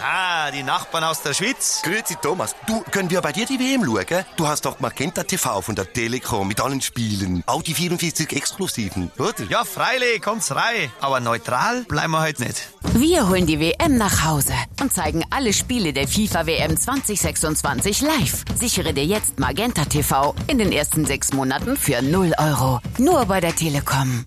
Ah, die Nachbarn aus der Schweiz. Grüezi Thomas, du, können wir bei dir die WM schauen? Du hast doch Magenta TV von der Telekom mit allen Spielen. Auch die 44 Exklusiven, oder? Ja, freilich, kommt's rein. Aber neutral bleiben wir heute nicht. Wir holen die WM nach Hause und zeigen alle Spiele der FIFA-WM 2026 live. Sichere dir jetzt Magenta TV in den ersten 6 Monaten für 0 €. Nur bei der Telekom.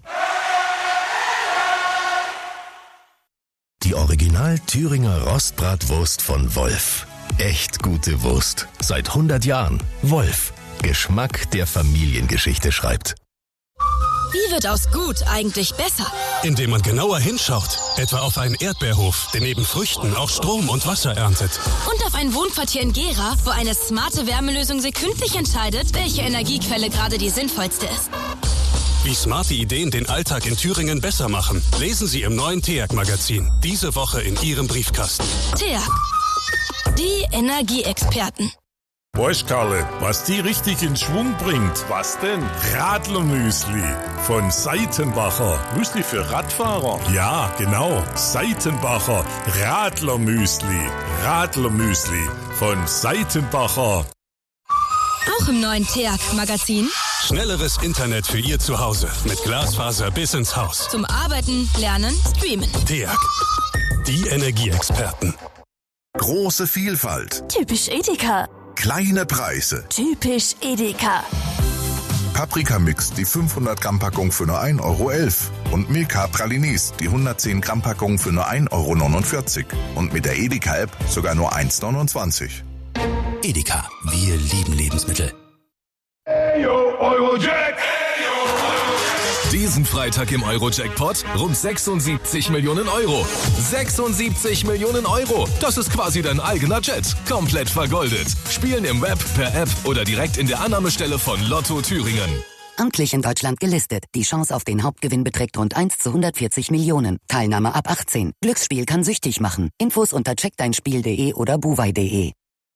Die Original Thüringer Rostbratwurst von Wolf. Echt gute Wurst. Seit 100 Jahren. Wolf. Geschmack, der Familiengeschichte schreibt. Wie wird aus gut eigentlich besser? Indem man genauer hinschaut. Etwa auf einen Erdbeerhof, der neben Früchten auch Strom und Wasser erntet. Und auf ein Wohnquartier in Gera, wo eine smarte Wärmelösung sekündlich entscheidet, welche Energiequelle gerade die sinnvollste ist. Wie smarte Ideen den Alltag in Thüringen besser machen, lesen Sie im neuen TEAG-Magazin. Diese Woche in Ihrem Briefkasten. TEAG. Die Energieexperten. Weißt Karle, was die richtig in Schwung bringt? Was denn? Radlermüsli von Seitenbacher. Müsli für Radfahrer? Ja, genau. Seitenbacher Radlermüsli. Radlermüsli von Seitenbacher. Auch im neuen TEAG-Magazin. Schnelleres Internet für Ihr Zuhause. Mit Glasfaser bis ins Haus. Zum Arbeiten, Lernen, Streamen. TEAG. Die Energieexperten. Große Vielfalt. Typisch Edeka. Kleine Preise. Typisch Edeka. Paprika-Mix, die 500 Gramm Packung für nur 1,11 €. Und Milka Pralinis, die 110 Gramm Packung für nur 1,49 €. Und mit der Edeka-App sogar nur 1,29 €. Edeka. Wir lieben Lebensmittel. Eyo, Eurojack! Diesen Freitag im Euro-Jackpot rund 76 Millionen €. 76 Millionen €! Das ist quasi dein eigener Jet. Komplett vergoldet. Spielen im Web, per App oder direkt in der Annahmestelle von Lotto Thüringen. Amtlich in Deutschland gelistet. Die Chance auf den Hauptgewinn beträgt rund 1 zu 140 Millionen. Teilnahme ab 18. Glücksspiel kann süchtig machen. Infos unter checkdeinspiel.de oder buwei.de.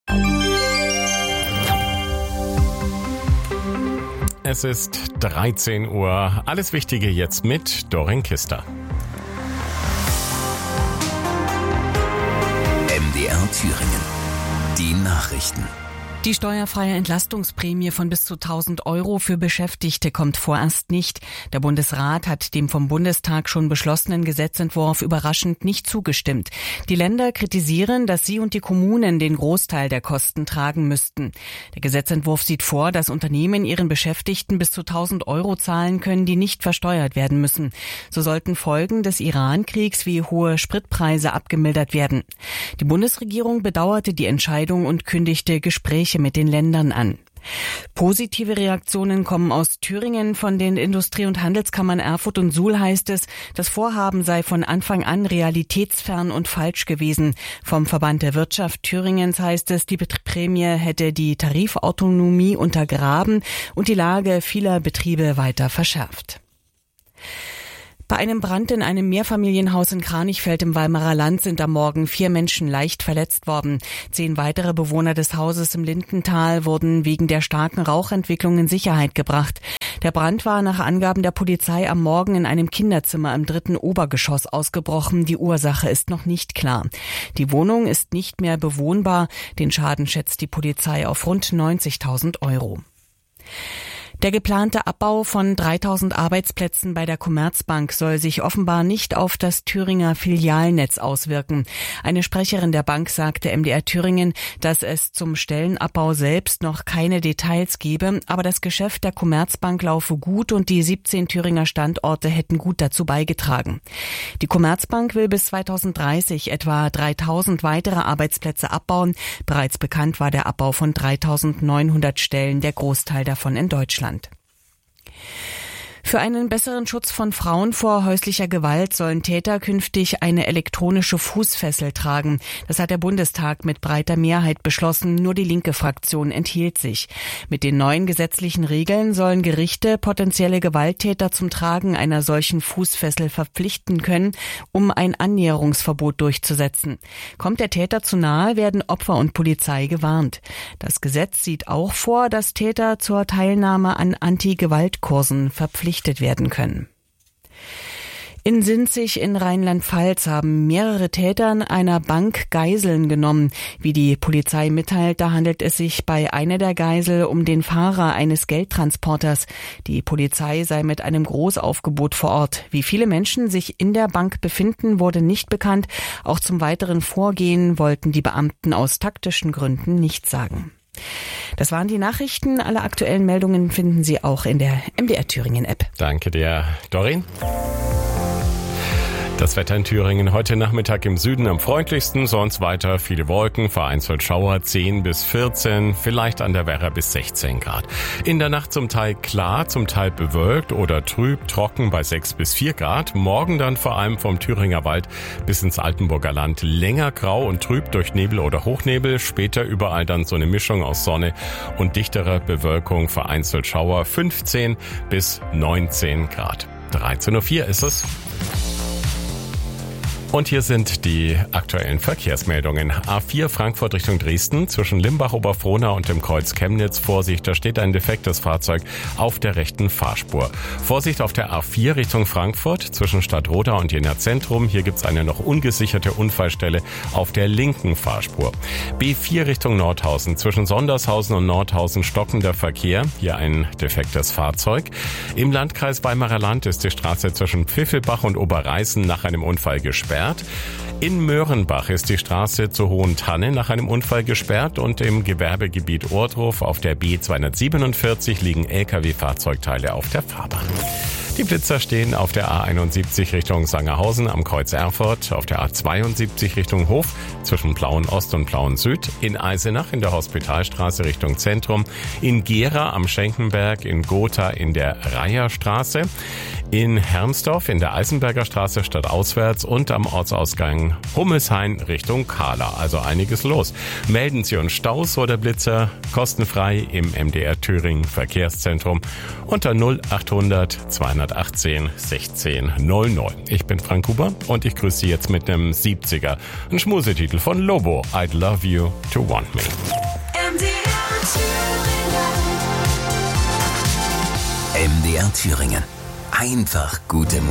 Es ist 13 Uhr. Alles Wichtige jetzt mit Doreen Kister. MDR Thüringen. Die Nachrichten. Die steuerfreie Entlastungsprämie von bis zu 1.000 € für Beschäftigte kommt vorerst nicht. Der Bundesrat hat dem vom Bundestag schon beschlossenen Gesetzentwurf überraschend nicht zugestimmt. Die Länder kritisieren, dass sie und die Kommunen den Großteil der Kosten tragen müssten. Der Gesetzentwurf sieht vor, dass Unternehmen ihren Beschäftigten bis zu 1.000 € zahlen können, die nicht versteuert werden müssen. So sollten Folgen des Iran-Kriegs wie hohe Spritpreise abgemildert werden. Die Bundesregierung bedauerte die Entscheidung und kündigte Gespräche mit den Ländern an. Positive Reaktionen kommen aus Thüringen. Von den Industrie- und Handelskammern Erfurt und Suhl heißt es, das Vorhaben sei von Anfang an realitätsfern und falsch gewesen. Vom Verband der Wirtschaft Thüringens heißt es, die Prämie hätte die Tarifautonomie untergraben und die Lage vieler Betriebe weiter verschärft. Bei einem Brand in einem Mehrfamilienhaus in Kranichfeld im Weimarer Land sind am Morgen 4 Menschen leicht verletzt worden. 10 weitere Bewohner des Hauses im Lindental wurden wegen der starken Rauchentwicklung in Sicherheit gebracht. Der Brand war nach Angaben der Polizei am Morgen in einem Kinderzimmer im 3. Obergeschoss ausgebrochen. Die Ursache ist noch nicht klar. Die Wohnung ist nicht mehr bewohnbar. Den Schaden schätzt die Polizei auf rund 90.000 €. Der geplante Abbau von 3.000 Arbeitsplätzen bei der Commerzbank soll sich offenbar nicht auf das Thüringer Filialnetz auswirken. Eine Sprecherin der Bank sagte MDR Thüringen, dass es zum Stellenabbau selbst noch keine Details gebe, aber das Geschäft der Commerzbank laufe gut und die 17 Thüringer Standorte hätten gut dazu beigetragen. Die Commerzbank will bis 2030 etwa 3.000 weitere Arbeitsplätze abbauen. Bereits bekannt war der Abbau von 3.900 Stellen, der Großteil davon in Deutschland. Für einen besseren Schutz von Frauen vor häuslicher Gewalt sollen Täter künftig eine elektronische Fußfessel tragen. Das hat der Bundestag mit breiter Mehrheit beschlossen, nur die linke Fraktion enthielt sich. Mit den neuen gesetzlichen Regeln sollen Gerichte potenzielle Gewalttäter zum Tragen einer solchen Fußfessel verpflichten können, um ein Annäherungsverbot durchzusetzen. Kommt der Täter zu nahe, werden Opfer und Polizei gewarnt. Das Gesetz sieht auch vor, dass Täter zur Teilnahme an Anti-Gewalt-Kursen verpflichtet werden können. In Sinzig in Rheinland-Pfalz haben mehrere Täter einer Bank Geiseln genommen. Wie die Polizei mitteilt, da handelt es sich bei einer der Geisel um den Fahrer eines Geldtransporters. Die Polizei sei mit einem Großaufgebot vor Ort. Wie viele Menschen sich in der Bank befinden, wurde nicht bekannt. Auch zum weiteren Vorgehen wollten die Beamten aus taktischen Gründen nichts sagen. Das waren die Nachrichten. Alle aktuellen Meldungen finden Sie auch in der MDR Thüringen App. Danke dir, Doreen. Das Wetter in Thüringen heute Nachmittag im Süden am freundlichsten, sonst weiter viele Wolken, vereinzelt Schauer 10 bis 14, vielleicht an der Werra bis 16 Grad. In der Nacht zum Teil klar, zum Teil bewölkt oder trüb, trocken bei 6 bis 4 Grad. Morgen dann vor allem vom Thüringer Wald bis ins Altenburger Land länger grau und trüb durch Nebel oder Hochnebel. Später überall dann so eine Mischung aus Sonne und dichterer Bewölkung, vereinzelt Schauer 15 bis 19 Grad. 13.04 Uhr ist es. Und hier sind die aktuellen Verkehrsmeldungen. A4 Frankfurt Richtung Dresden zwischen Limbach-Oberfrohna und dem Kreuz Chemnitz. Vorsicht, da steht ein defektes Fahrzeug auf der rechten Fahrspur. Vorsicht auf der A4 Richtung Frankfurt zwischen Stadtroda und Jena Zentrum. Hier gibt's eine noch ungesicherte Unfallstelle auf der linken Fahrspur. B4 Richtung Nordhausen zwischen Sondershausen und Nordhausen stockender Verkehr. Hier ein defektes Fahrzeug. Im Landkreis Weimarer Land ist die Straße zwischen Pfiffelbach und Oberreißen nach einem Unfall gesperrt. In Möhrenbach ist die Straße zur Hohen Tanne nach einem Unfall gesperrt und im Gewerbegebiet Ohrdruf auf der B247 liegen Lkw-Fahrzeugteile auf der Fahrbahn. Die Blitzer stehen auf der A71 Richtung Sangerhausen am Kreuz Erfurt, auf der A72 Richtung Hof zwischen Plauen Ost und Plauen Süd, in Eisenach in der Hospitalstraße Richtung Zentrum, in Gera am Schenkenberg, in Gotha in der Reiherstraße, in Hermsdorf in der Eisenberger Straße stadtauswärts und am Ortsausgang Hummelshain Richtung Kahla. Also einiges los. Melden Sie uns Staus oder Blitzer kostenfrei im MDR Thüringen Verkehrszentrum unter 0800 218 16 00. Ich bin Frank Huber und ich grüße Sie jetzt mit einem 70er. Ein Schmusetitel von Lobo. I'd love you to want me. MDR Thüringen. Einfach gute Musik.